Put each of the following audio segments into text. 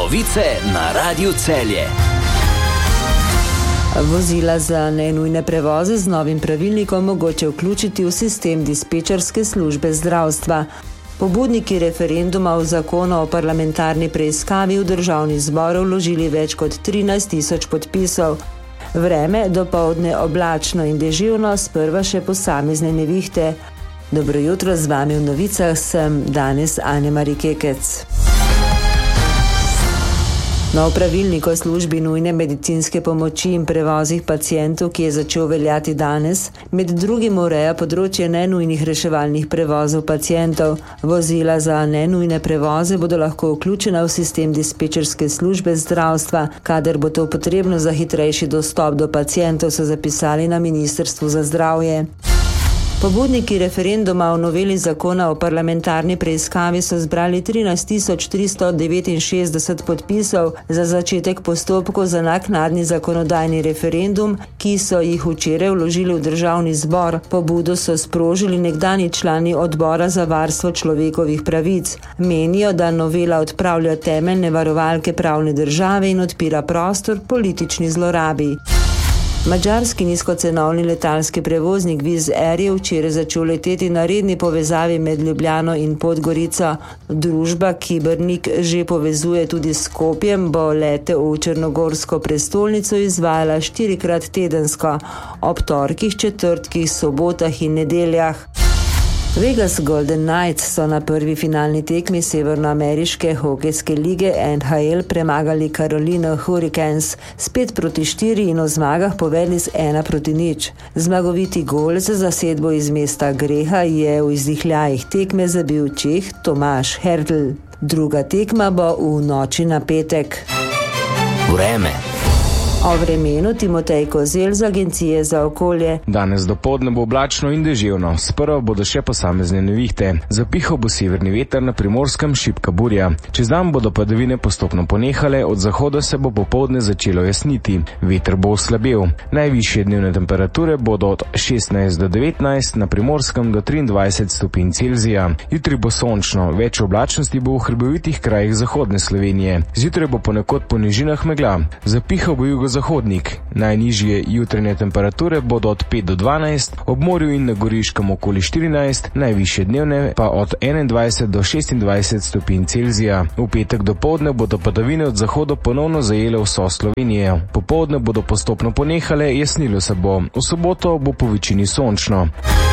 Novice na Radiu Celje. Vozila za nenujne prevoze z novim pravilnikom mogoče vključiti v sistem dispečerske službe zdravstva. Pobudniki referenduma o zakonu o parlamentarni preiskavi v Državni zbor vložili več kot 13 tisoč podpisov. Vreme dopoldne oblačno in deževno, sprva še posamezne nevihte. Dobro jutro, z vami v novicah sem danes Ane-Mari Kekec. Nov pravilnik o službi nujne medicinske pomoči in prevozih pacientov, ki je začel veljati danes, med drugim ureja področje nenujnih reševalnih prevozov pacientov. Vozila za nenujne prevoze bodo lahko vključena v sistem dispečerske službe zdravstva, kadar bo to potrebno za hitrejši dostop do pacientov, so zapisali na Ministrstvu za zdravje. Pobudniki referenduma o noveli zakona o parlamentarni preiskavi so zbrali 13 369 podpisov za začetek postopkov za naknadni zakonodajni referendum, ki so jih včeraj vložili v Državni zbor. Pobudo so sprožili nekdanji člani Odbora za varstvo človekovih pravic. Menijo, da novela odpravlja temeljne varovalke pravne države in odpira prostor politični zlorabi. Madžarski nizkocenovni letalski prevoznik Wizz Air je včeraj začel leteti na redni povezavi med Ljubljano in Podgorico. Družba, ki Brnik že povezuje tudi s Skopjem, bo lete v črnogorsko prestolnico izvajala 4-krat tedensko, ob torkih, četrtkih, sobotah in nedeljah. Vegas Golden Knights so na prvi finalni tekmi severnoameriške hokejske lige NHL premagali Carolina Hurricanes s 5-4 in o zmagah povedli z 1-0. Zmagoviti gol za zasedbo iz mesta Greha je v izdihljajih tekme zabil Čeh Tomaš Hertl. Druga tekma bo v noči na petek. Vreme. O vremenu Timotej Kozel z Agencije za okolje. Danes dopoldne bo oblačno in deževno, sprva bodo še posamezne nevihte. Zapihal bo severni veter, na Primorskem šibka burja. Čez dan bodo padavine postopno ponehale, od zahoda se bo popoldne začelo jasniti. Veter bo oslabel. Najvišje dnevne temperature bodo od 16 do 19, na Primorskem do 23 stopinj Celzija. Jutri bo sončno, več oblačnosti bo v hribovitih krajih zahodne Slovenije. Zjutraj bo ponekod po nižinah megla. Zapihal bo jugozahodnik. Najnižje jutranje temperature bodo od 5 do 12, ob morju in na Goriškem okoli 14, najvišje dnevne pa od 21 do 26 stopinj Celzija. V petek dopoldne bodo padavine od zahoda ponovno zajele vso Slovenijo. Popoldne bodo postopno ponehale, jasnilo se bo. V soboto bo po večini sončno.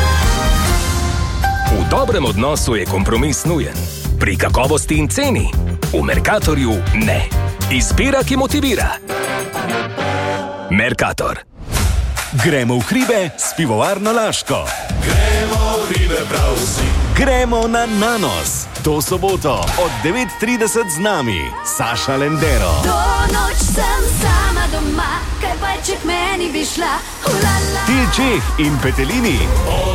V dobrem odnosu je kompromis nujen. Pri kakovosti in ceni v Mercatorju ne. Izbira, ki motivira. Mercator. Gremo v hribe s pivovarno Laško. Gremo v hribe prav vsi. Gremo na Nanos. To soboto od 9:30 z nami Saša Lendero. Do noč sem sama doma, kaj pa če k meni bi šla. Til Čeh in Petelini.